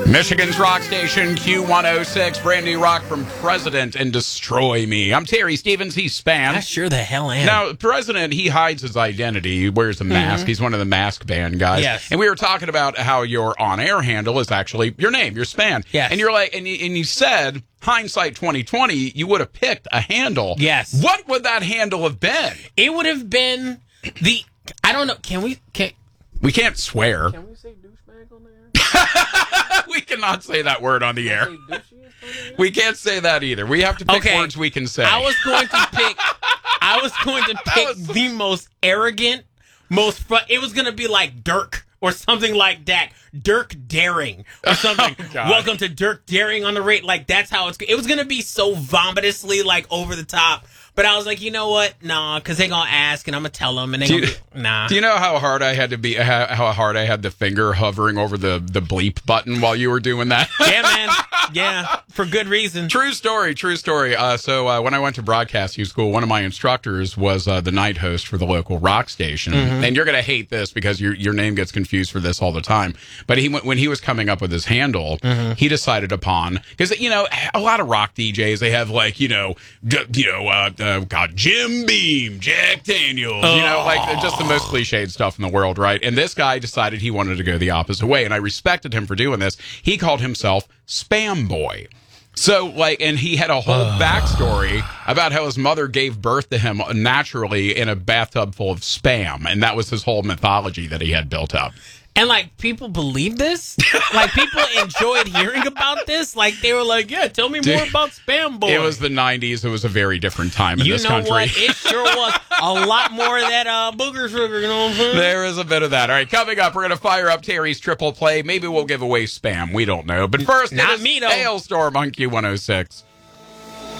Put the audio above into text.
Michigan's rock station, Q106, brand new rock from President and Destroy Me. I'm Terry Stevens, he's Span. I sure the hell am. Now, President, he hides his identity. He wears a mask. He's one of the mask band guys. Yes. And we were talking about how your on-air handle is actually your name, your Span. Yes. And you're like, and you said, hindsight 2020, you would have picked a handle. Yes. What would that handle have been? It would have been I don't know, We can't swear. Can we say douchebag on there? We cannot say that word on the air. We can't say that either. We have to pick words we can say. I was going to pick the most arrogant, it was going to be like Dirk or something like that. Dirk Daring or something. Welcome to Dirk Daring on the rate. Like, that's how it was going to be so vomitously, like, over the top. But I was like, you know what? Nah, because they're going to ask, and I'm going to tell them, and they're going to be, nah. Do you know how hard I had to be, how hard I had the finger hovering over the bleep button while you were doing that? Yeah, man. Yeah, for good reason. True story. So when I went to broadcasting school, one of my instructors was the night host for the local rock station. Mm-hmm. And you're going to hate this because your name gets confused for this all the time. But when he was coming up with his handle, he decided upon, because, you know, a lot of rock DJs, they have like, Jim Beam, Jack Daniels, like just the most cliched stuff in the world, right? And this guy decided he wanted to go the opposite way, and I respected him for doing this. He called himself Spam Boy. So, and he had a whole backstory about how his mother gave birth to him naturally in a bathtub full of spam, and that was his whole mythology that he had built up. And, like, people believe this? Like, people enjoyed hearing about this? Like, they were like, yeah, tell me more about Spam Boy. It was the 90s. It was a very different time in this country. You know what? It sure was. A lot more of that booger sugar, you know what I'm saying? There is a bit of that. All right, coming up, we're going to fire up Terry's triple play. Maybe we'll give away Spam. We don't know. But first, Not me, though. Hailstorm on Q106.